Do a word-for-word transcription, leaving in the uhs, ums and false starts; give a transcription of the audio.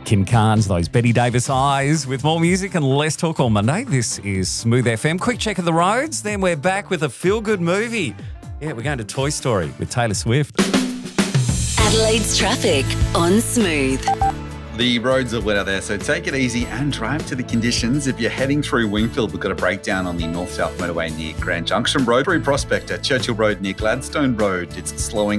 Kim Carnes, those Betty Davis eyes. With more music and less talk all Monday, this is Smooth F M. Quick check of the roads, then we're back with a feel-good movie. Yeah, we're going to Toy Story with Taylor Swift. Adelaide's traffic on Smooth. The roads are wet out there, so take it easy and drive to the conditions. If you're heading through Wingfield, we've got a breakdown on the north-south motorway near Grand Junction Road. Through Prospector, Churchill Road near Gladstone Road, it's slowing